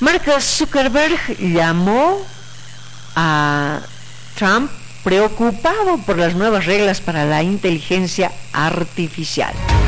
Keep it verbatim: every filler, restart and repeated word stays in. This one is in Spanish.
Mark Zuckerberg llamó a Trump preocupado por las nuevas reglas para la inteligencia artificial.